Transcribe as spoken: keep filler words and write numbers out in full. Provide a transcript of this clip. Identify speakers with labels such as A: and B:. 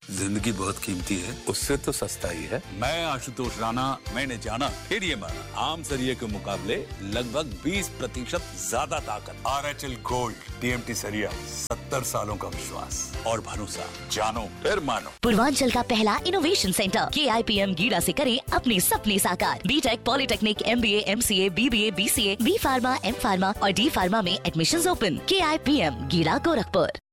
A: जिंदगी बहुत कीमती है, उससे तो सस्ता ही है।
B: मैं आशुतोष राणा, मैंने जाना फिर ये माना, आम सरिये के मुकाबले लगभग बीस प्रतिशत ज्यादा ताकत।
C: R H L gold TMT सरिया, सत्तर सालों का विश्वास
B: और भरोसा, जानो फिर मानो।
D: पूर्वांचल का पहला इनोवेशन सेंटर के आई पी एम गीड़ा से करें अपने सपने साकार। बीटेक, पॉलिटेक्निक, एम बी ए, एम सी ए, बी बी ए, बी सी ए, बी फार्मा, एम फार्मा और डी फार्मा में एडमिशन ओपन। के आई पी एम गीड़ा, गोरखपुर।